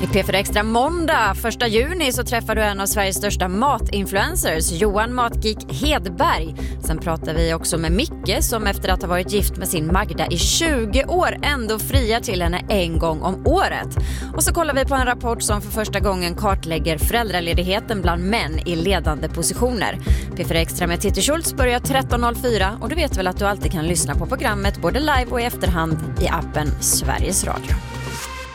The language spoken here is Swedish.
I P4 Extra måndag 1 juni så träffar du en av Sveriges största matinfluencers, Johan Matgeek Hedberg. Sen pratar vi också med Micke som efter att ha varit gift med sin Magda i 20 år ändå friar till henne en gång om året. Och så kollar vi på en rapport som för första gången kartlägger föräldraledigheten bland män i ledande positioner. P4 Extra med Titti Schultz börjar 13.04 och du vet väl att du alltid kan lyssna på programmet både live och i efterhand i appen Sveriges Radio.